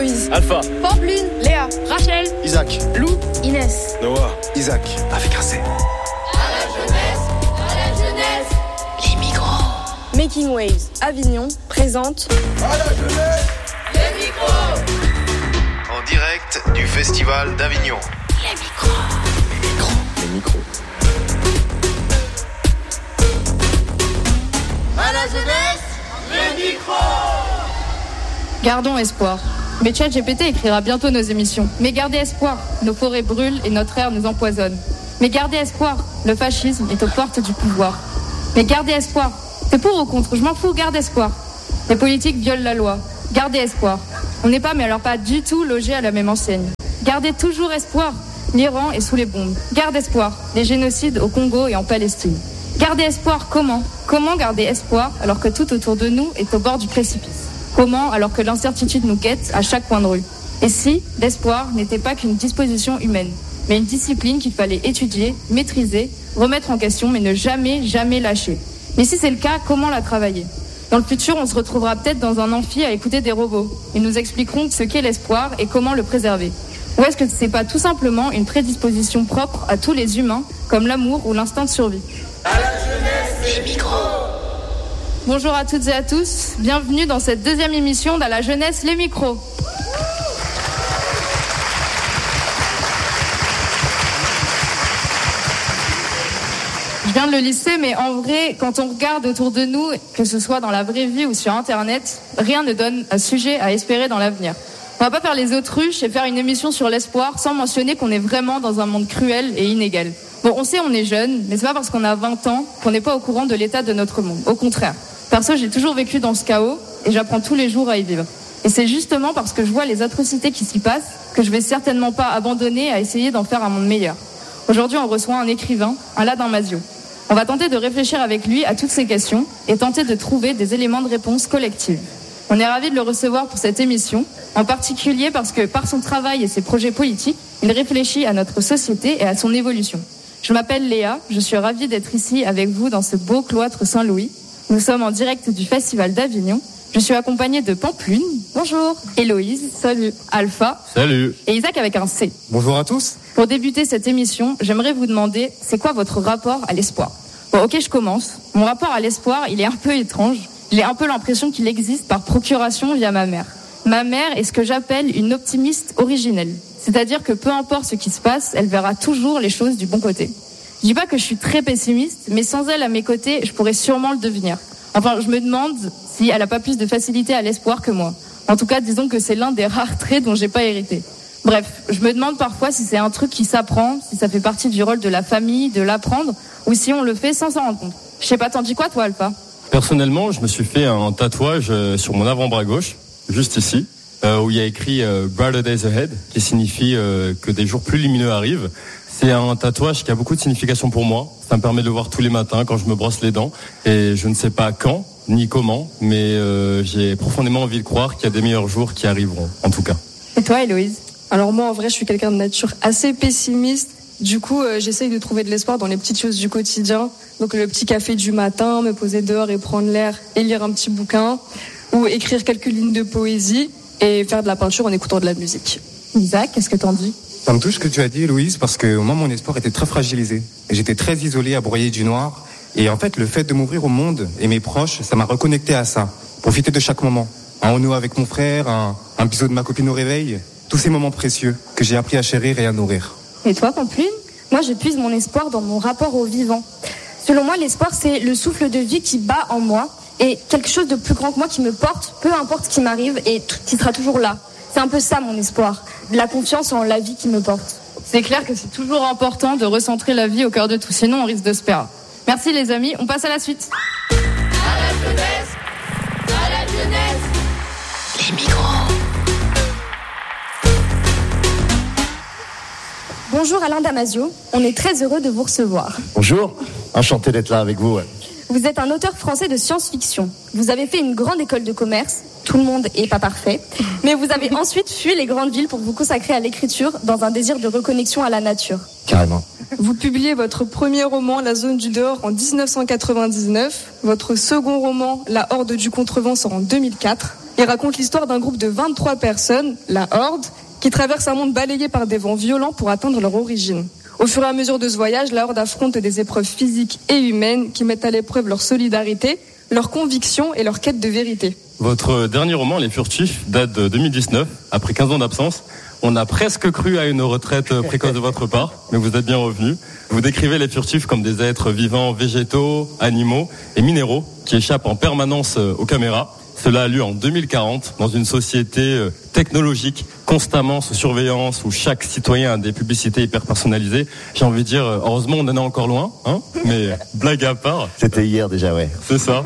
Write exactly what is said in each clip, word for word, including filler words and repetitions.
Héloïse, Alpha, Pampline, Léa, Rachel, Isaac, Lou, Inès, Noah, Isaac, avec un C. À la jeunesse, à la jeunesse. les micros. Making Waves, Avignon, présente À la jeunesse, Les micros. En direct du Festival d'Avignon. les micros. les micros, les micros. À la jeunesse, les micros. Gardons espoir. Mais ChatGPT écrira bientôt nos émissions. Mais gardez espoir, nos forêts brûlent et notre air nous empoisonne. Mais gardez espoir, le fascisme est aux portes du pouvoir. Mais gardez espoir, c'est pour ou contre, je m'en fous, garde espoir. Les politiques violent la loi, gardez espoir. On n'est pas, mais alors pas du tout logés à la même enseigne. Gardez toujours espoir, l'Iran est sous les bombes. Garde espoir, les génocides au Congo et en Palestine. Gardez espoir, comment ? Comment garder espoir alors que tout autour de nous est au bord du précipice ? Comment alors que l'incertitude nous guette à chaque coin de rue ? Et si l'espoir n'était pas qu'une disposition humaine, mais une discipline qu'il fallait étudier, maîtriser, remettre en question, mais ne jamais, jamais lâcher ? Mais si c'est le cas, comment la travailler ? Dans le futur, on se retrouvera peut-être dans un amphi à écouter des robots. Ils nous expliqueront ce qu'est l'espoir et comment le préserver. Ou est-ce que c'est pas tout simplement une prédisposition propre à tous les humains, comme l'amour ou l'instinct de survie ? À la jeunesse, les micros. Bonjour à toutes et à tous, bienvenue dans cette deuxième émission d'À la jeunesse, les micros. Je viens de le lister, mais en vrai, quand on regarde autour de nous, que ce soit dans la vraie vie ou sur Internet, rien ne donne un sujet à espérer dans l'avenir. On va pas faire les autruches et faire une émission sur l'espoir sans mentionner qu'on est vraiment dans un monde cruel et inégal. Bon, on sait on est jeune, mais c'est pas parce qu'on a vingt ans qu'on n'est pas au courant de l'état de notre monde. Au contraire. Perso, j'ai toujours vécu dans ce chaos et j'apprends tous les jours à y vivre. Et c'est justement parce que je vois les atrocités qui s'y passent que je vais certainement pas abandonner à essayer d'en faire un monde meilleur. Aujourd'hui, on reçoit un écrivain, Alain Damasio. On va tenter de réfléchir avec lui à toutes ces questions et tenter de trouver des éléments de réponse collective. On est ravis de le recevoir pour cette émission, en particulier parce que par son travail et ses projets politiques, il réfléchit à notre société et à son évolution. Je m'appelle Léa, je suis ravie d'être ici avec vous dans ce beau cloître Saint-Louis. Nous sommes en direct du Festival d'Avignon. Je suis accompagnée de Pampline. Bonjour. Héloïse. Salut. Alpha. salut. Et Isaac avec un C. Bonjour à tous. Pour débuter cette émission, j'aimerais vous demander, c'est quoi votre rapport à l'espoir ? Bon, ok, je commence. Mon rapport à l'espoir, il est un peu étrange. J'ai un peu l'impression qu'il existe par procuration via ma mère. Ma mère est ce que j'appelle une optimiste originelle. C'est-à-dire que peu importe ce qui se passe, elle verra toujours les choses du bon côté. Je dis pas que je suis très pessimiste, mais sans elle à mes côtés, je pourrais sûrement le devenir. Enfin, je me demande si elle a pas plus de facilité à l'espoir que moi. En tout cas, disons que c'est l'un des rares traits dont j'ai pas hérité. Bref, je me demande parfois si c'est un truc qui s'apprend, si ça fait partie du rôle de la famille, de l'apprendre, ou si on le fait sans s'en rendre compte. Je sais pas, t'en dis quoi toi, Alpha ? Personnellement, je me suis fait un tatouage sur mon avant-bras gauche, juste ici, euh, où il y a écrit euh, « Brighter Days Ahead », qui signifie euh, que des jours plus lumineux arrivent. C'est un tatouage qui a beaucoup de signification pour moi. Ça me permet de le voir tous les matins quand je me brosse les dents. Et je ne sais pas quand, ni comment, mais euh, j'ai profondément envie de croire qu'il y a des meilleurs jours qui arriveront, en tout cas. Et toi, Héloïse ? Alors moi, en vrai, je suis quelqu'un de nature assez pessimiste. Du coup, euh, j'essaye de trouver de l'espoir dans les petites choses du quotidien. Donc le petit café du matin, me poser dehors et prendre l'air et lire un petit bouquin. Ou écrire quelques lignes de poésie et faire de la peinture en écoutant de la musique. Isaac, qu'est-ce que t'en dis ? Ça me touche ce que tu as dit, Louise, parce que moi, mon espoir était très fragilisé. J'étais très isolé à broyer du noir. Et en fait, le fait de m'ouvrir au monde et mes proches, ça m'a reconnecté à ça. Profiter de chaque moment. Un renou avec mon frère, un, un bisou de ma copine au réveil. Tous ces moments précieux que j'ai appris à chérir et à nourrir. Et toi, Pampline ? Moi, je puise mon espoir dans mon rapport au vivant. Selon moi, l'espoir, c'est le souffle de vie qui bat en moi et quelque chose de plus grand que moi qui me porte, peu importe ce qui m'arrive et qui sera toujours là. C'est un peu ça, mon espoir. De la confiance en la vie qui me porte. C'est clair que c'est toujours important de recentrer la vie au cœur de tout, sinon on risque de se perdre. Merci les amis, on passe à la suite. À la jeunesse, à la jeunesse. Les micros. Bonjour Alain Damasio, on est très heureux de vous recevoir. Bonjour, enchanté d'être là avec vous. Ouais. Vous êtes un auteur français de science-fiction. Vous avez fait une grande école de commerce, tout le monde est pas parfait, mais vous avez ensuite fui les grandes villes pour vous consacrer à l'écriture dans un désir de reconnexion à la nature. Carrément. Vous publiez votre premier roman, La Zone du Dehors, en dix-neuf cent quatre-vingt-dix-neuf. Votre second roman, La Horde du Contrevent, sort en deux mille quatre. Il raconte l'histoire d'un groupe de vingt-trois personnes, la Horde, qui traverse un monde balayé par des vents violents pour atteindre leur origine. Au fur et à mesure de ce voyage, la Horde affronte des épreuves physiques et humaines qui mettent à l'épreuve leur solidarité, leur conviction et leur quête de vérité. Votre dernier roman, Les Furtifs, date de deux mille dix-neuf, après quinze ans d'absence. On a presque cru à une retraite précoce de votre part, mais vous êtes bien revenu. Vous décrivez les furtifs comme des êtres vivants, végétaux, animaux et minéraux qui échappent en permanence aux caméras. Cela a lieu en deux mille quarante, dans une société technologique, constamment sous surveillance, où chaque citoyen a des publicités hyper personnalisées. J'ai envie de dire, heureusement, on en est encore loin, hein, mais blague à part. C'était hier déjà, ouais. C'est ça.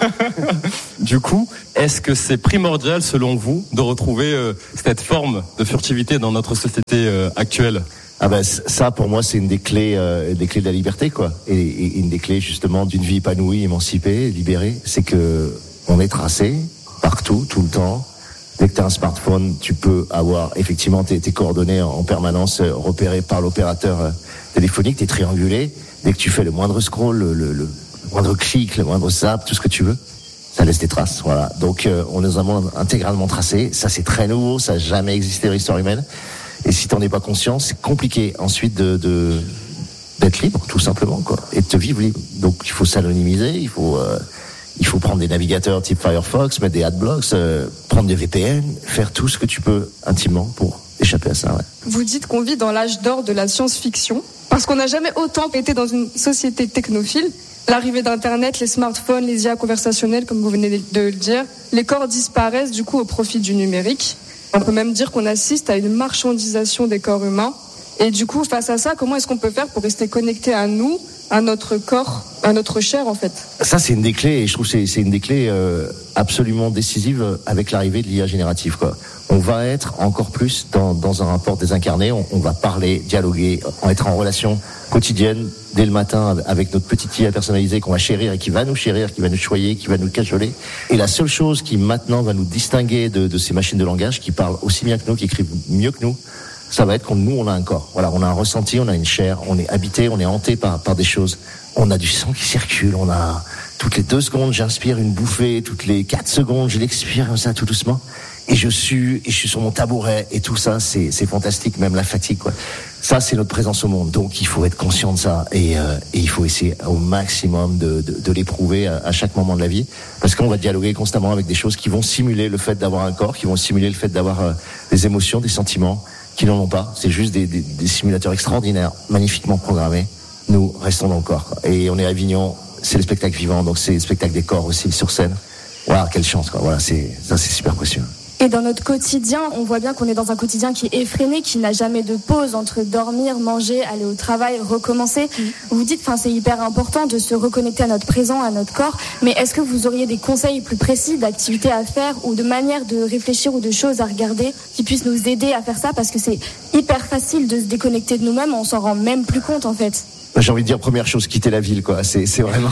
Du coup, est-ce que c'est primordial, selon vous, de retrouver euh, cette forme de furtivité dans notre société euh, actuelle ? Ah ben ça, pour moi, c'est une des clés, euh, des clés de la liberté, quoi. Et, et une des clés, justement, d'une vie épanouie, émancipée, libérée. C'est que on est tracé partout, tout le temps. Dès que tu as un smartphone, tu peux avoir effectivement tes, tes coordonnées en permanence euh, repérées par l'opérateur euh, téléphonique. Tu es triangulé. Dès que tu fais le moindre scroll, le, le, le moindre clic, le moindre zap, tout ce que tu veux, ça laisse des traces. Voilà. Donc euh, on nous a intégralement tracé. Ça, c'est très nouveau. Ça n'a jamais existé dans l'histoire humaine. Et si t'en es pas conscient, c'est compliqué ensuite de, de d'être libre, tout simplement, quoi, et de te vivre libre. Donc il faut s'anonymiser, il faut euh, il faut prendre des navigateurs type Firefox, mettre des adblocks, euh, prendre des V P N, faire tout ce que tu peux intimement pour échapper à ça. Ouais. Vous dites qu'on vit dans l'âge d'or de la science-fiction parce qu'on n'a jamais autant été dans une société technophile. L'arrivée d'Internet, les smartphones, les I A conversationnelles, comme vous venez de le dire, les corps disparaissent du coup au profit du numérique. On peut même dire qu'on assiste à une marchandisation des corps humains. Et du coup, face à ça, comment est-ce qu'on peut faire pour rester connecté à nous, à notre corps, à notre chair, en fait ? Ça, c'est une des clés, et je trouve que c'est, c'est une des clés euh, absolument décisive avec l'arrivée de l'I A générative, quoi. On va être encore plus dans, dans un rapport désincarné, on, on va parler, dialoguer, être en relation quotidienne dès le matin avec notre petite I A personnalisée qu'on va chérir et qui va nous chérir, qui va nous choyer, qui va nous cajoler. Et la seule chose qui maintenant va nous distinguer de, de ces machines de langage qui parlent aussi bien que nous, qui écrivent mieux que nous, ça va être qu'on nous on a un corps. Voilà, on a un ressenti, on a une chair, on est habité, on est hanté par par des choses. On a du sang qui circule, on a toutes les deux secondes j'inspire une bouffée, toutes les quatre secondes je l'expire comme ça tout doucement. Et je suis, et je suis sur mon tabouret, et tout ça, c'est, c'est fantastique, même la fatigue, quoi. Ça, c'est notre présence au monde. Donc, il faut être conscient de ça, et, euh, et il faut essayer au maximum de, de, de l'éprouver à, à chaque moment de la vie, parce qu'on va dialoguer constamment avec des choses qui vont simuler le fait d'avoir un corps, qui vont simuler le fait d'avoir euh, des émotions, des sentiments, qui n'en ont pas. C'est juste des, des, des simulateurs extraordinaires, magnifiquement programmés. Nous restons dans le corps, quoi. Et on est à Avignon, c'est le spectacle vivant, donc c'est le spectacle des corps aussi sur scène. Waouh, quelle chance, quoi. Voilà, c'est ça, c'est super précieux. Et dans notre quotidien, on voit bien qu'on est dans un quotidien qui est effréné, qui n'a jamais de pause entre dormir, manger, aller au travail, recommencer. Mmh. Vous dites, enfin, c'est hyper important de se reconnecter à notre présent, à notre corps. Mais est-ce que vous auriez des conseils plus précis d'activités à faire ou de manières de réfléchir ou de choses à regarder qui puissent nous aider à faire ça? Parce que c'est hyper facile de se déconnecter de nous-mêmes, on s'en rend même plus compte, en fait. J'ai envie de dire, première chose, quitter la ville, quoi. C'est, c'est vraiment.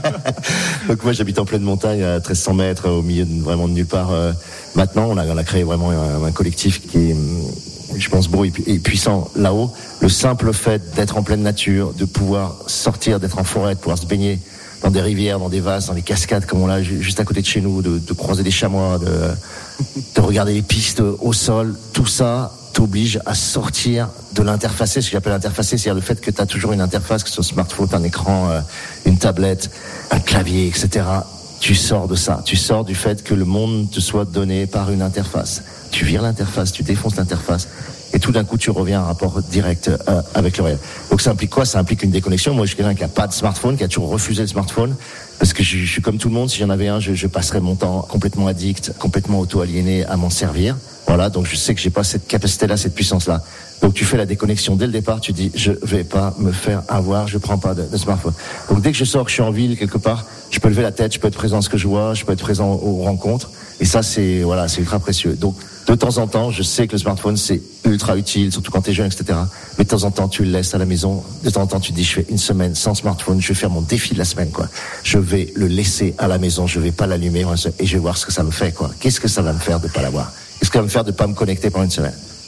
Donc moi, j'habite en pleine montagne, à treize cents mètres, au milieu de vraiment de nulle part. Maintenant, on a, on a créé vraiment un, un collectif qui est, je pense, beau et, et puissant là-haut. Le simple fait d'être en pleine nature, de pouvoir sortir, d'être en forêt, de pouvoir se baigner dans des rivières, dans des vases, dans des cascades, comme on l'a juste à côté de chez nous, de, de croiser des chamois, de, de regarder les pistes au sol, tout ça t'oblige à sortir de l'interfacé. Ce que j'appelle interfacé, c'est-à-dire le fait que tu as toujours une interface, que ce soit un smartphone, un écran, euh, une tablette, un clavier, et cetera. Tu sors de ça. Tu sors du fait que le monde te soit donné par une interface. Tu vires l'interface, tu défonces l'interface, et tout d'un coup, tu reviens à un rapport direct euh, avec le réel. Donc ça implique quoi? Ça implique une déconnexion. Moi, je suis quelqu'un qui a pas de smartphone, qui a toujours refusé le smartphone, parce que je, je suis comme tout le monde. Si j'en avais un, je, je passerais mon temps complètement addict, complètement auto-aliéné à m'en servir. Voilà, donc je sais que j'ai pas cette capacité-là, cette puissance-là. Donc tu fais la déconnexion dès le départ, tu dis je vais pas me faire avoir, je prends pas de, de smartphone. Donc dès que je sors, que je suis en ville quelque part, je peux lever la tête, je peux être présent à ce que je vois, je peux être présent aux rencontres, et ça c'est voilà, c'est ultra précieux. Donc de temps en temps, je sais que le smartphone c'est ultra utile, surtout quand t'es jeune, et cetera. Mais de temps en temps, tu le laisses à la maison. De temps en temps, tu te dis je fais une semaine sans smartphone, je vais faire mon défi de la semaine, quoi. Je vais le laisser à la maison, je vais pas l'allumer et je vais voir ce que ça me fait, quoi. Qu'est-ce que ça va me faire de pas l'avoir? Qu'est-ce que ça va me faire de pas me connecter pendant une semaine?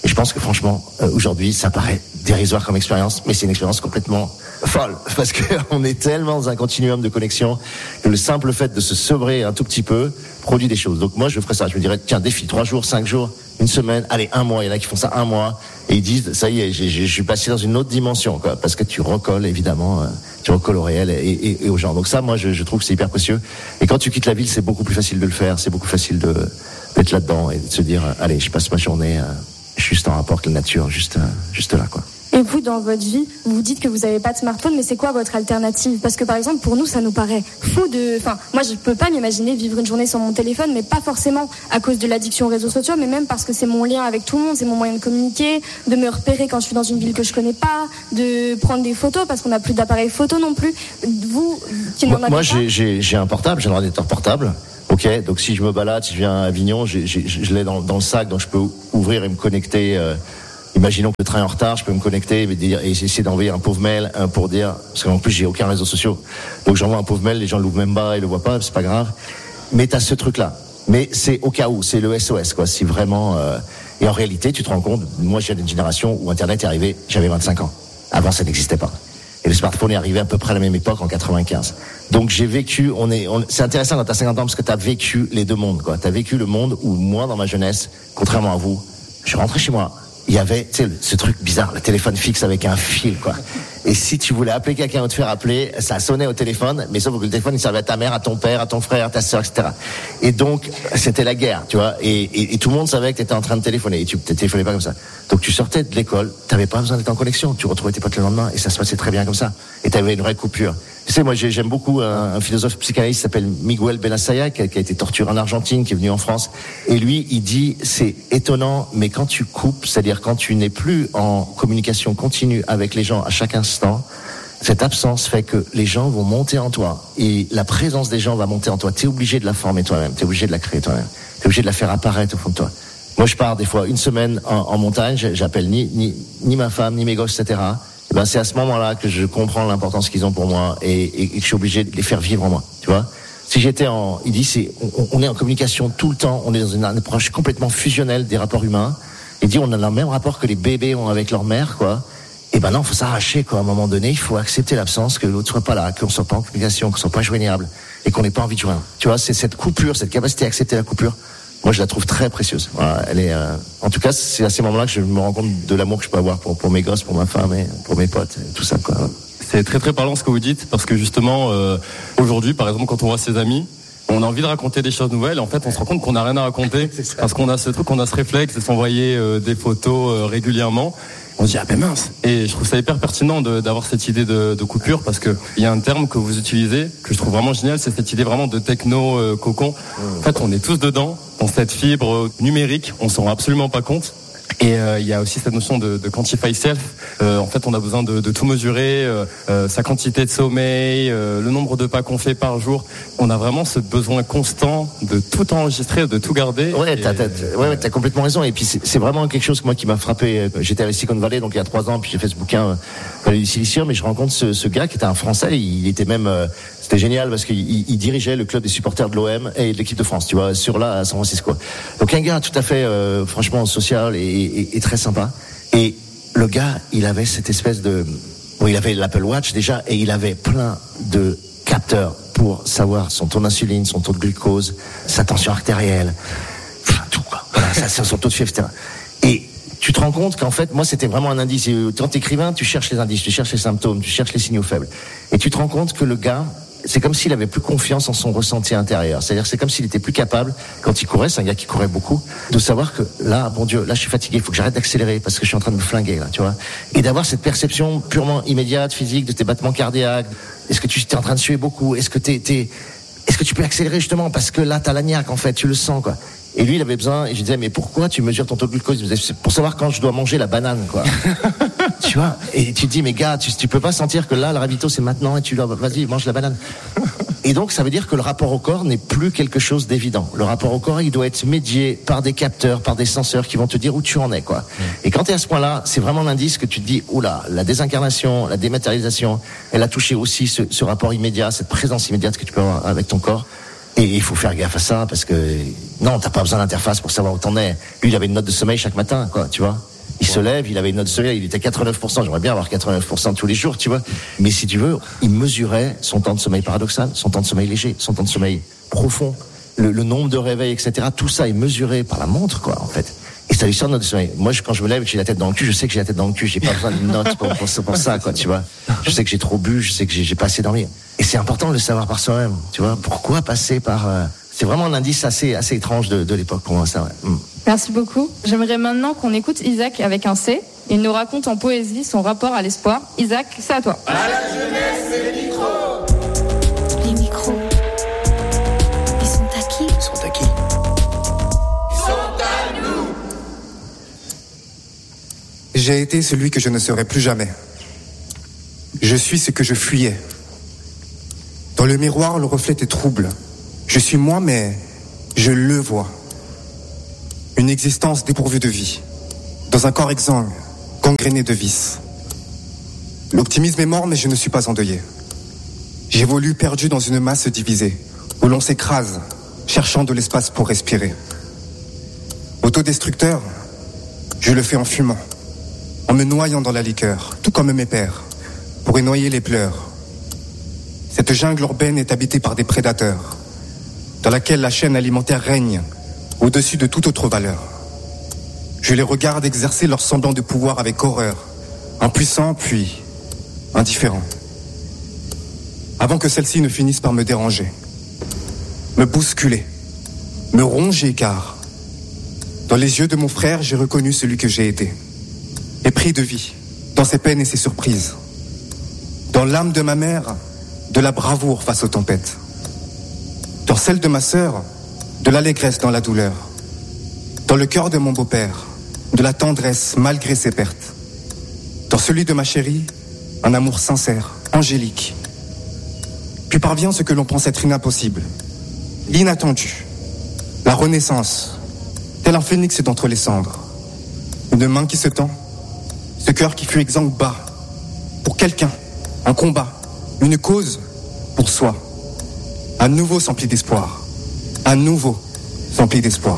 Et je pense que franchement, euh, aujourd'hui, ça paraît dérisoire comme expérience, mais c'est une expérience complètement folle, parce que on est tellement dans un continuum de connexion que le simple fait de se sevrer un tout petit peu produit des choses. Donc moi, je ferais ça. Je me dirais, tiens, défi, trois jours, cinq jours, une semaine, allez, un mois. Il y en a qui font ça un mois et ils disent, ça y est, j'ai, j'ai, je suis passé dans une autre dimension, quoi, parce que tu recolles évidemment, euh, tu recolles au réel et, et, et aux gens. Donc ça, moi, je, je trouve que c'est hyper précieux. Et quand tu quittes la ville, c'est beaucoup plus facile de le faire, c'est beaucoup facile de d'être là-dedans et de se dire, allez, je passe ma journée euh, juste en rapport avec la nature, juste, euh, juste là, quoi. Et vous, dans votre vie, vous vous dites que vous n'avez pas de smartphone, mais c'est quoi votre alternative? Parce que par exemple, pour nous, ça nous paraît fou de... Enfin, moi, je peux pas m'imaginer vivre une journée sans mon téléphone, mais pas forcément à cause de l'addiction aux réseaux sociaux, mais même parce que c'est mon lien avec tout le monde, c'est mon moyen de communiquer, de me repérer quand je suis dans une ville que je connais pas, de prendre des photos, parce qu'on n'a plus d'appareil photo non plus. Vous, qui n'en avez moi, pas... Moi, j'ai, j'ai, j'ai un portable, j'ai un ordinateur portable. Ok, donc si je me balade, si je viens à Avignon, j'ai, j'ai, je l'ai dans, dans le sac, donc je peux ouvrir et me connecter... Euh, Imaginons que le train est en retard, je peux me connecter et, dire, et essayer d'envoyer un pauvre mail un pour dire, parce qu'en plus j'ai aucun réseau social, donc j'envoie un pauvre mail, les gens l'ouvrent même pas, ils le voient pas, c'est pas grave. Mais t'as ce truc-là. Mais c'est au cas où, c'est le S O S, quoi. Si vraiment. Euh... Et en réalité, tu te rends compte, moi j'ai une génération où Internet est arrivé, j'avais vingt-cinq ans. Avant, ça n'existait pas. Et le smartphone est arrivé à peu près à la même époque, en quatre-vingt-quinze. Donc j'ai vécu, on est, on... c'est intéressant quand t'as cinquante ans parce que t'as vécu les deux mondes, quoi. T'as vécu le monde où moi, dans ma jeunesse, contrairement à vous, je rentrais chez moi. Il y avait, tu sais, ce truc bizarre, le téléphone fixe avec un fil, quoi. Et si tu voulais appeler quelqu'un ou te faire appeler, ça sonnait au téléphone, mais sauf que le téléphone, il servait à ta mère, à ton père, à ton frère, à ta sœur, et cetera. Et donc, c'était la guerre, tu vois. Et, et, et tout le monde savait que t'étais en train de téléphoner. Et tu ne téléphonais pas comme ça. Donc, tu sortais de l'école, t'avais pas besoin d'être en connexion. Tu retrouvais tes potes le lendemain, et ça se passait très bien comme ça. Et t'avais une vraie coupure. Tu sais, moi, j'aime beaucoup un, un philosophe psychanalyste qui s'appelle Miguel Benassaya, qui a, qui a été torturé en Argentine, qui est venu en France. Et lui, il dit, c'est étonnant, mais quand tu coupes, c'est-à-dire quand tu n'es plus en communication continue avec les gens à chaque instant, cette absence fait que les gens vont monter en toi. Et la présence des gens va monter en toi. T'es obligé de la former toi-même. T'es obligé de la créer toi-même. T'es obligé de la faire apparaître au fond de toi. Moi, je pars des fois une semaine en, en montagne, j'appelle ni, ni, ni ma femme, ni mes gosses, et cetera. Et ben, c'est à ce moment-là que je comprends l'importance qu'ils ont pour moi et, et, et que je suis obligé de les faire vivre en moi. Tu vois? Si j'étais en, il dit, c'est, on, on est en communication tout le temps, on est dans une, une approche complètement fusionnelle des rapports humains. Il dit, on a le même rapport que les bébés ont avec leur mère, quoi. Et ben non, faut s'arracher, quoi. À un moment donné, il faut accepter l'absence, que l'autre soit pas là, qu'on soit pas en communication, qu'on soit pas joignable et qu'on n'ait pas envie de joindre. Tu vois, c'est cette coupure, cette capacité à accepter la coupure. Moi, je la trouve très précieuse. Voilà, elle est, euh... en tout cas, c'est à ces moments-là que je me rends compte de l'amour que je peux avoir pour, pour mes gosses, pour ma femme et pour mes potes, et tout ça, quoi. C'est très très parlant ce que vous dites, parce que justement, euh, aujourd'hui, par exemple, quand on voit ses amis, on a envie de raconter des choses nouvelles. En fait, on se rend compte qu'on n'a rien à raconter, parce qu'on a ce truc, on a ce réflexe de s'envoyer euh, des photos euh, régulièrement. On se dit, ah ben mince. Et je trouve ça hyper pertinent de, d'avoir cette idée de, de coupure, parce que il y a un terme que vous utilisez, que je trouve vraiment génial, c'est cette idée vraiment de techno-cocon. Euh, en fait, on est tous dedans, dans cette fibre numérique, on s'en rend absolument pas compte. Et euh, il y a aussi cette notion de, de quantify self. Euh, en fait, on a besoin de, de tout mesurer, euh, euh, sa quantité de sommeil, euh, le nombre de pas qu'on fait par jour. On a vraiment ce besoin constant de tout enregistrer, de tout garder. Ouais, t'as, t'as, t'as, ouais, t'as complètement raison. Et puis c'est, c'est vraiment quelque chose moi qui m'a frappé. J'étais à Silicon Valley donc il y a trois ans, puis j'ai fait ce bouquin euh, Vallée du Silicium, et je rencontre ce, ce gars qui était un Français. Il était même, euh, c'était génial parce qu'il il dirigeait le club des supporters de l'O M et de l'équipe de France, tu vois, sur là à San Francisco. Donc un gars tout à fait, euh, franchement social et Et, et très sympa. Et le gars, il avait cette espèce de... Bon, il avait l'Apple Watch déjà, et il avait plein de capteurs pour savoir son taux d'insuline, son taux de glucose, sa tension artérielle, enfin, tout quoi. Voilà, ça, son taux de fièvre, et cetera. Et tu te rends compte qu'en fait, moi, c'était vraiment un indice. Quand t'es écrivain, tu cherches les indices, tu cherches les symptômes, tu cherches les signaux faibles. Et tu te rends compte que le gars, c'est comme s'il avait plus confiance en son ressenti intérieur. C'est-à-dire, c'est comme s'il était plus capable, quand il courait, c'est un gars qui courait beaucoup, de savoir que là, bon Dieu, là, je suis fatigué, il faut que j'arrête d'accélérer parce que je suis en train de me flinguer, là, tu vois. Et d'avoir cette perception purement immédiate, physique, de tes battements cardiaques. Est-ce que tu es en train de suer beaucoup? Est-ce que t'es, t'es, est-ce que tu peux accélérer justement parce que là, t'as la niaque, en fait, tu le sens, quoi. Et lui, il avait besoin, et je disais, mais pourquoi tu mesures ton taux de glucose? Il me disait, c'est pour savoir quand je dois manger la banane, quoi. Tu vois? Et tu te dis, mais gars, tu, tu peux pas sentir que là, le ravito, c'est maintenant, et tu dois, vas-y, mange la banane. Et donc, ça veut dire que le rapport au corps n'est plus quelque chose d'évident. Le rapport au corps, il doit être médié par des capteurs, par des senseurs qui vont te dire où tu en es, quoi. Mmh. Et quand t'es à ce point-là, c'est vraiment l'indice que tu te dis, oula, la désincarnation, la dématérialisation, elle a touché aussi ce, ce rapport immédiat, cette présence immédiate que tu peux avoir avec ton corps. Et il faut faire gaffe à ça parce que non, t'as pas besoin d'interface pour savoir où t'en es. Lui, il avait une note de sommeil chaque matin, quoi, tu vois. se lève, il avait une note de sommeil, il était à quatre-vingt-neuf pour cent. J'aimerais bien avoir quatre-vingt-neuf pour cent tous les jours, tu vois. Mais si tu veux, il mesurait son temps de sommeil paradoxal, son temps de sommeil léger, son temps de sommeil profond, le, le nombre de réveils, et cetera. Tout ça est mesuré par la montre, quoi, en fait. Et ça lui sort de notre sommeil. Moi, je, quand je me lève et que j'ai la tête dans le cul, je sais que j'ai la tête dans le cul. J'ai pas besoin d'une note pour, pour, pour ça, quoi, tu vois. Je sais que j'ai trop bu, je sais que j'ai, j'ai pas assez dormi. Et c'est important de le savoir par soi-même, tu vois. Pourquoi passer par... Euh... C'est vraiment un indice assez, assez étrange de, de l'époque pour moi, ça, ouais. Mm. Merci beaucoup. J'aimerais maintenant qu'on écoute Isaac avec un C. Il nous raconte en poésie son rapport à l'espoir. Isaac, c'est à toi. À la jeunesse, c'est les micros. Les micros, ils sont à qui ? Ils sont à qui ? Ils sont à nous. J'ai été celui que je ne serai plus jamais. Je suis ce que je fuyais. Dans le miroir, le reflet est trouble. Je suis moi, mais je le vois. Une existence dépourvue de vie, dans un corps exsangue, gangréné de vices. L'optimisme est mort, mais je ne suis pas endeuillé. J'évolue perdu dans une masse divisée, où l'on s'écrase, cherchant de l'espace pour respirer. Autodestructeur, je le fais en fumant, en me noyant dans la liqueur, tout comme mes pères, pour y noyer les pleurs. Cette jungle urbaine est habitée par des prédateurs, dans laquelle la chaîne alimentaire règne au-dessus de toute autre valeur. Je les regarde exercer leur semblant de pouvoir avec horreur, impuissant puis indifférent. Avant que celle-ci ne finisse par me déranger, me bousculer, me ronger car, dans les yeux de mon frère, j'ai reconnu celui que j'ai été. Épris de vie, dans ses peines et ses surprises. Dans l'âme de ma mère, de la bravoure face aux tempêtes. Dans celle de ma sœur, de l'allégresse dans la douleur. Dans le cœur de mon beau-père, de la tendresse malgré ses pertes. Dans celui de ma chérie, un amour sincère, angélique. Puis parvient ce que l'on pense être impossible, l'inattendu, la renaissance, tel un phénix d'entre les cendres. Une main qui se tend, ce cœur qui fut exsangue bas, pour quelqu'un, un combat, une cause, pour soi. À nouveau s'emplit d'espoir. À nouveau s'emplit d'espoir.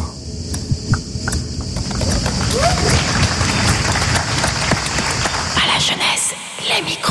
À la jeunesse, les micros.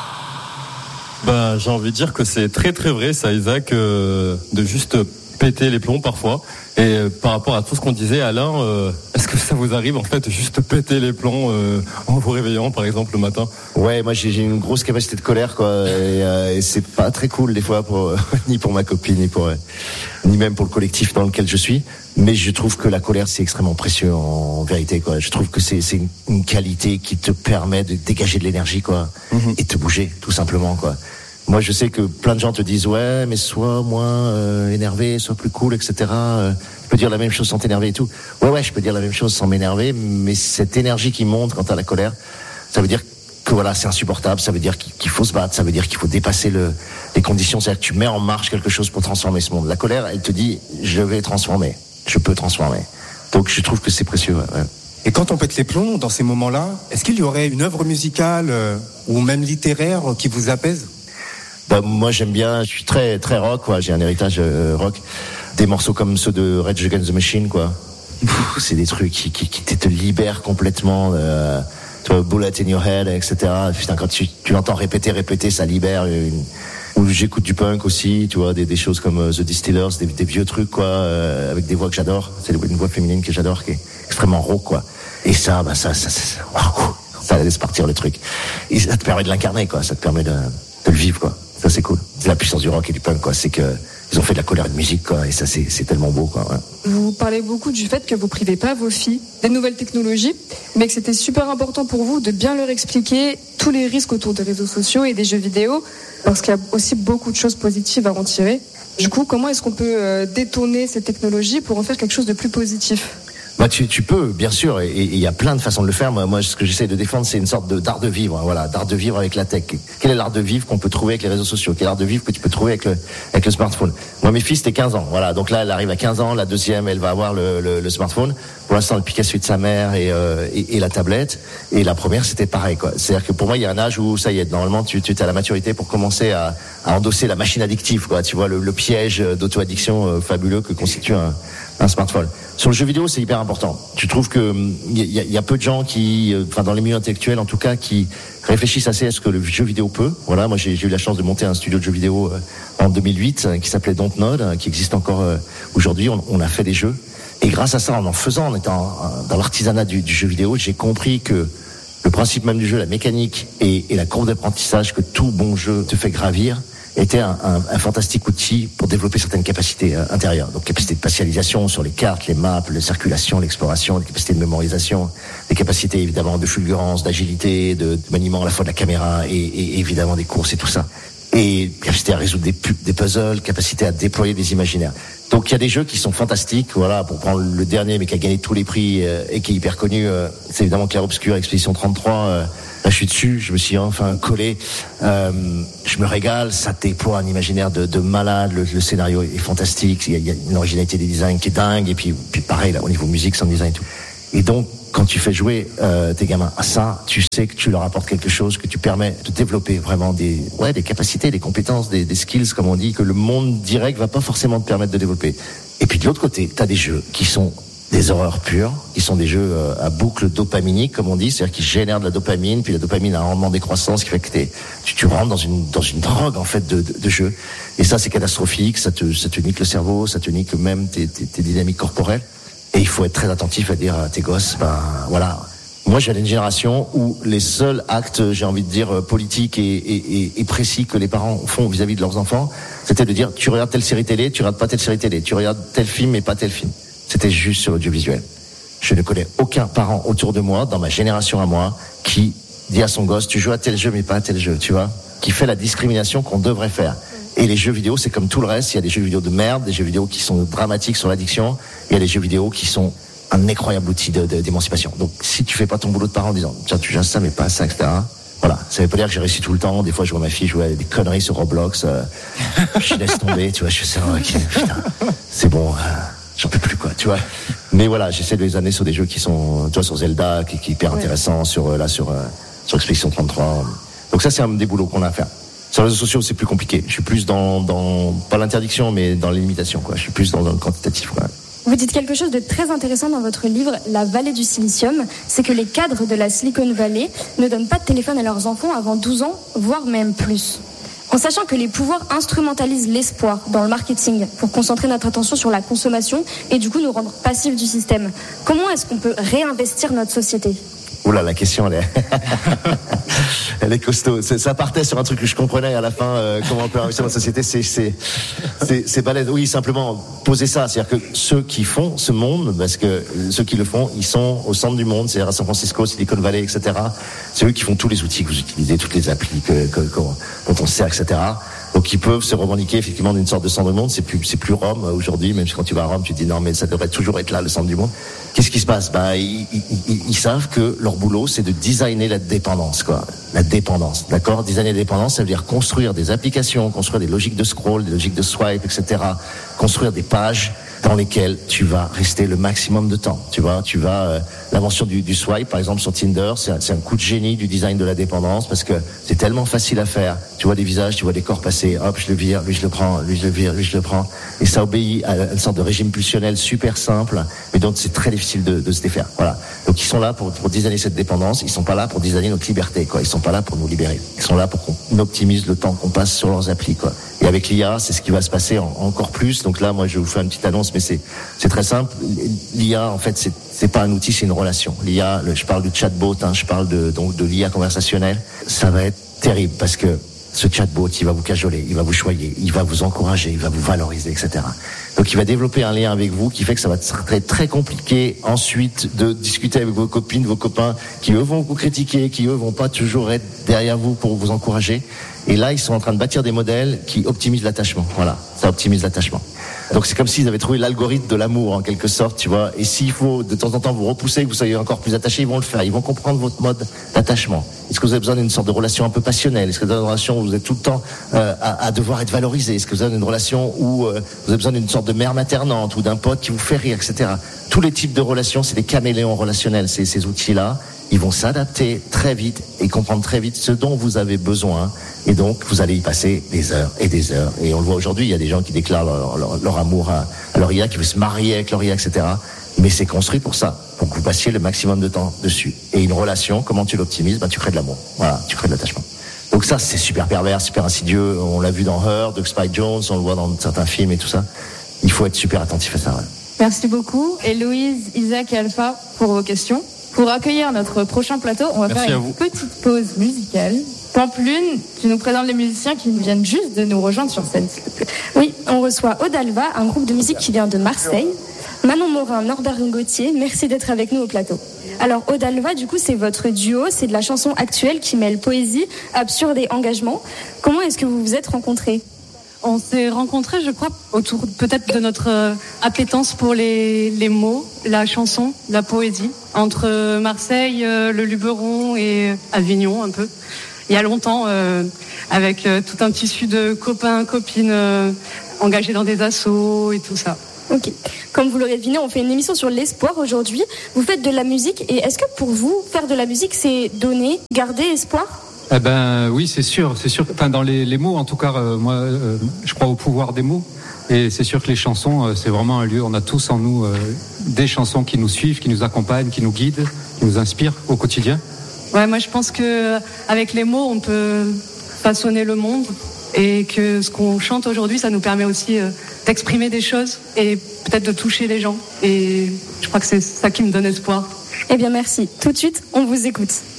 Ben, j'ai envie de dire que c'est très très vrai ça, Isaac, euh, de juste péter les plombs parfois. Et euh, par rapport à tout ce qu'on disait, Alain, euh, est-ce que ça vous arrive en fait juste péter les plombs euh, en vous réveillant par exemple le matin ? Ouais, moi j'ai, j'ai une grosse capacité de colère quoi, et, euh, et c'est pas très cool des fois pour euh, ni pour ma copine ni pour euh, ni même pour le collectif dans lequel je suis. Mais je trouve que la colère c'est extrêmement précieux en, en vérité quoi. Je trouve que c'est c'est une, une qualité qui te permet de dégager de l'énergie quoi, mm-hmm. et de te bouger tout simplement quoi. Moi, je sais que plein de gens te disent ouais, mais sois moins euh, énervé, sois plus cool, et cetera. Euh, tu peux dire la même chose sans t'énerver et tout. Ouais, ouais, je peux dire la même chose sans m'énerver, mais cette énergie qui monte quand t'as la colère, ça veut dire que voilà, c'est insupportable. Ça veut dire qu'il faut se battre. Ça veut dire qu'il faut dépasser le, les conditions. C'est-à-dire que tu mets en marche quelque chose pour transformer ce monde. La colère, elle te dit je vais transformer, je peux transformer. Donc, je trouve que c'est précieux. Ouais, ouais. Et quand on pète les plombs dans ces moments-là, est-ce qu'il y aurait une œuvre musicale euh, ou même littéraire qui vous apaise ? Bah, moi j'aime bien, je suis très très rock quoi, j'ai un héritage euh, rock, des morceaux comme ceux de Rage Against the Machine quoi. Pff, c'est des trucs qui, qui, qui te libèrent complètement, euh, tu vois, Bullet in Your Head, et cetera. Putain, quand tu, tu l'entends répéter, répéter, ça libère. Une... Ou j'écoute du punk aussi, tu vois, des, des choses comme uh, The Distillers, des, des vieux trucs quoi, euh, avec des voix que j'adore. C'est une voix féminine que j'adore, qui est extrêmement rauque quoi. Et ça, bah ça, ça, ça, ça, wow, ça laisse partir le truc. Et ça te permet de l'incarner quoi, ça te permet de, de le vivre quoi. Ça c'est cool. C'est la puissance du rock et du punk quoi. C'est que ils ont fait de la colère une musique quoi. Et ça c'est, c'est tellement beau quoi. Ouais. Vous parlez beaucoup du fait que vous privez pas vos filles des nouvelles technologies, mais que c'était super important pour vous de bien leur expliquer tous les risques autour des réseaux sociaux et des jeux vidéo, parce qu'il y a aussi beaucoup de choses positives à en tirer. Du coup, comment est-ce qu'on peut euh, détourner ces technologies pour en faire quelque chose de plus positif ? Bah tu, tu peux, bien sûr, et il y a plein de façons de le faire. Moi, moi ce que j'essaie de défendre, c'est une sorte de, d'art de vivre, voilà, d'art de vivre avec la tech. Quel est l'art de vivre qu'on peut trouver avec les réseaux sociaux ? Quel est l'art de vivre que tu peux trouver avec le, avec le smartphone ? Moi, mes filles, c'était quinze ans, voilà. Donc là, elle arrive à quinze ans, la deuxième, elle va avoir le, le, le smartphone. Pour l'instant, elle pique à celui de sa mère et, euh, et, et la tablette. Et la première, c'était pareil, quoi. C'est-à-dire que pour moi, il y a un âge où ça y est, normalement, tu, tu as la maturité pour commencer à, à endosser la machine addictive, quoi. Tu vois, le, le piège d'auto-addiction euh, fabuleux que constitue un, un smartphone. Sur le jeu vidéo, c'est hyper important. Tu trouves que il y, y, y a peu de gens qui, enfin dans les milieux intellectuels en tout cas, qui réfléchissent assez à ce que le jeu vidéo peut. Voilà, moi j'ai, j'ai eu la chance de monter un studio de jeux vidéo en deux mille huit qui s'appelait Dontnod, qui existe encore aujourd'hui. On, on a fait des jeux et grâce à ça, en en faisant, en étant dans l'artisanat du, du jeu vidéo, j'ai compris que le principe même du jeu, la mécanique et, et la courbe d'apprentissage que tout bon jeu te fait gravir était un, un, un fantastique outil pour développer certaines capacités euh, intérieures. Donc capacité de spatialisation sur les cartes, les maps, la circulation, l'exploration, les capacités de mémorisation, les capacités évidemment de fulgurance, d'agilité, de, de maniement à la fois de la caméra et, et évidemment des courses et tout ça. Et capacité à résoudre des, pu- des puzzles, capacité à déployer des imaginaires. Donc il y a des jeux qui sont fantastiques. Voilà, pour prendre le dernier mais qui a gagné tous les prix euh, et qui est hyper connu, euh, c'est évidemment Clair Obscur, Expédition trente-trois. Euh, Là, je suis dessus, je me suis enfin collé. Euh, je me régale, ça déploie un imaginaire de, de malade. Le, le scénario est fantastique. Il y, a, il y a une originalité des designs qui est dingue. Et puis, puis pareil, là, au niveau musique, sound design et tout. Et donc, quand tu fais jouer euh, tes gamins à ça, tu sais que tu leur apportes quelque chose, que tu permets de développer vraiment des, ouais, des capacités, des compétences, des, des skills, comme on dit, que le monde direct va pas forcément te permettre de développer. Et puis de l'autre côté, t'as des jeux qui sont des horreurs pures, qui sont des jeux à boucle dopaminique, comme on dit, c'est-à-dire qui génèrent de la dopamine, puis la dopamine a un rendement décroissant, ce qui fait que t'es, tu, tu rentres dans une, dans une drogue, en fait, de, de, de jeu. Et ça, c'est catastrophique, ça te, ça te nique le cerveau, ça te nique même tes, tes, tes dynamiques corporelles. Et il faut être très attentif à dire à tes gosses, ben, voilà. Moi, j'ai une génération où les seuls actes, j'ai envie de dire, politiques et, et, et, et précis que les parents font vis-à-vis de leurs enfants, c'était de dire, tu regardes telle série télé, tu regardes pas telle série télé, tu regardes tel film mais pas tel film. C'était juste sur l'audiovisuel. Je ne connais aucun parent autour de moi, dans ma génération à moi, qui dit à son gosse, tu joues à tel jeu mais pas à tel jeu, tu vois, qui fait la discrimination qu'on devrait faire. Et les jeux vidéo, c'est comme tout le reste, il y a des jeux vidéo de merde, des jeux vidéo qui sont dramatiques sur l'addiction, il y a des jeux vidéo qui sont un incroyable outil de, de, d'émancipation. Donc si tu fais pas ton boulot de parent en disant, tiens, tu joues à ça mais pas à ça, et cetera. Voilà, ça veut pas dire que j'ai réussi tout le temps. Des fois, je vois ma fille jouer à des conneries sur Roblox, euh, je laisse tomber, tu vois, je fais ça, ok, putain, c'est bon, euh, j'en peux plus, quoi, tu vois. Mais voilà, j'essaie de les amener sur des jeux qui sont, tu vois, sur Zelda, qui, qui est hyper ouais. intéressant, sur, là, sur, euh, sur Expédition trente-trois. Donc ça, c'est un des boulots qu'on a à faire. Sur les réseaux sociaux, c'est plus compliqué. Je suis plus dans, dans, pas l'interdiction, mais dans les limitations, quoi. Je suis plus dans, dans le quantitatif, quoi. Vous dites quelque chose de très intéressant dans votre livre, La vallée du silicium, c'est que les cadres de la Silicon Valley ne donnent pas de téléphone à leurs enfants avant douze ans, voire même plus. En sachant que les pouvoirs instrumentalisent l'espoir dans le marketing pour concentrer notre attention sur la consommation et du coup nous rendre passifs du système. Comment est-ce qu'on peut réinvestir notre société ? Oula, la question, elle est, elle est costaud. C'est, ça partait sur un truc que je comprenais à la fin, euh, comment on peut investir dans la société. C'est, c'est, c'est, c'est balèze. Oui, simplement poser ça. C'est-à-dire que ceux qui font ce monde, parce que ceux qui le font, ils sont au centre du monde. C'est-à-dire à San Francisco, Silicon Valley, et cetera. C'est eux qui font tous les outils que vous utilisez, toutes les applis que, que, que dont on sert, et cetera. Donc ils peuvent se revendiquer effectivement d'une sorte de centre du monde. C'est plus, c'est plus Rome aujourd'hui. Même si quand tu vas à Rome, tu te dis non, mais ça devrait toujours être là, le centre du monde. Qu'est-ce qui se passe ? Bah, ils, ils, ils savent que leur boulot, c'est de designer la dépendance, quoi. La dépendance, d'accord ? Designer la dépendance, ça veut dire construire des applications, construire des logiques de scroll, des logiques de swipe, et cetera. Construire des pages dans lesquelles tu vas rester le maximum de temps. Tu vois, tu vas euh, l'invention du, du swipe, par exemple sur Tinder, c'est un, c'est un coup de génie du design de la dépendance parce que c'est tellement facile à faire. Tu vois des visages, tu vois des corps passer. Hop, je le vire, lui je le prends, lui je le vire, lui je le prends. Et ça obéit à une sorte de régime pulsionnel super simple, mais donc c'est très difficile de, de se défaire. Voilà. Donc ils sont là pour, pour designer cette dépendance. Ils sont pas là pour designer notre liberté, quoi. Ils sont pas là pour nous libérer. Ils sont là pour qu'on optimise le temps qu'on passe sur leurs applis, quoi. Et avec l'I A, c'est ce qui va se passer en, encore plus. Donc là, moi, je vous fais une petite annonce, mais c'est, c'est très simple. L'I A, en fait, c'est, c'est pas un outil, c'est une relation. L'I A, le, je parle du chatbot, hein, je parle de, donc, de l'I A conversationnelle. Ça va être terrible parce que ce chatbot, il va vous cajoler, il va vous choyer, il va vous encourager, il va vous valoriser, et cetera. Donc il va développer un lien avec vous qui fait que ça va être très, très compliqué ensuite de discuter avec vos copines, vos copains, qui eux vont vous critiquer, qui eux vont pas toujours être derrière vous pour vous encourager. Et là, ils sont en train de bâtir des modèles qui optimisent l'attachement. Voilà, ça optimise l'attachement. Donc c'est comme s'ils avaient trouvé l'algorithme de l'amour en quelque sorte, tu vois. Et s'il faut de temps en temps vous repousser, que vous soyez encore plus attaché, ils vont le faire. Ils vont comprendre votre mode d'attachement. Est-ce que vous avez besoin d'une sorte de relation un peu passionnelle ? Est-ce que vous avez une relation où vous êtes tout le temps euh, à, à devoir être valorisé ? Est-ce que vous avez une relation où euh, vous avez besoin d'une sorte sorte de mère maternante ou d'un pote qui vous fait rire, et cetera. Tous les types de relations, c'est des caméléons relationnels. C'est ces outils-là, ils vont s'adapter très vite et comprendre très vite ce dont vous avez besoin. Et donc, vous allez y passer des heures et des heures. Et on le voit aujourd'hui, il y a des gens qui déclarent leur, leur, leur amour à, à leur I A, qui veulent se marier avec leur I A, et cetera. Mais c'est construit pour ça, pour que vous passiez le maximum de temps dessus. Et une relation, comment tu l'optimises? Ben, tu crées de l'amour. Voilà, tu crées de l'attachement. Donc ça, c'est super pervers, super insidieux. On l'a vu dans Her, de Spike Jones, on le voit dans certains films et tout ça. Il faut être super attentif à ça. Ouais. Merci beaucoup. Héloïse, Isaac et Alpha pour vos questions. Pour accueillir notre prochain plateau, on va Merci faire une petite pause musicale. Pampelune, tu nous présentes les musiciens qui viennent juste de nous rejoindre sur scène, s'il te plaît. Oui, on reçoit Odalva, un groupe de musique qui vient de Marseille. Manon Morin, Norbert Gauthier, merci d'être avec nous au plateau. Alors Odalva, du coup, c'est votre duo, c'est de la chanson actuelle qui mêle poésie, absurde et engagement. Comment est-ce que vous vous êtes rencontrés ? On s'est rencontrés, je crois, autour peut-être de notre euh, appétence pour les, les mots, la chanson, la poésie, entre Marseille, euh, le Luberon et Avignon un peu. Il y a longtemps, euh, avec euh, tout un tissu de copains, copines euh, engagés dans des assos et tout ça. Ok. Comme vous l'aurez deviné, on fait une émission sur l'espoir aujourd'hui. Vous faites de la musique et est-ce que pour vous, faire de la musique, c'est donner, garder espoir ? Eh ben oui, c'est sûr, c'est sûr. Enfin, dans les, les mots, en tout cas, euh, moi, euh, je crois au pouvoir des mots. Et c'est sûr que les chansons, euh, c'est vraiment un lieu. On a tous en nous euh, des chansons qui nous suivent, qui nous accompagnent, qui nous guident, qui nous inspirent au quotidien. Ouais, moi je pense que avec les mots, on peut façonner le monde et que ce qu'on chante aujourd'hui, ça nous permet aussi euh, d'exprimer des choses et peut-être de toucher les gens. Et je crois que c'est ça qui me donne espoir. Eh bien, merci. Tout de suite, on vous écoute.